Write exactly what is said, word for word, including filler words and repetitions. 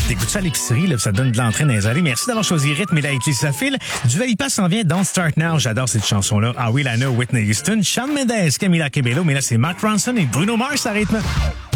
T'écoutes ça à l'épicerie, là, ça donne de l'entrain dans les allées. Merci d'avoir choisi Rythme et la ça file. Dua Lipa s'en vient, Don't Start Now. J'adore cette chanson-là. Ah oui, Lana, Whitney Houston, Shawn Mendes, Camila Cabello, mais là, c'est Mark Ronson et Bruno Mars à Rythme.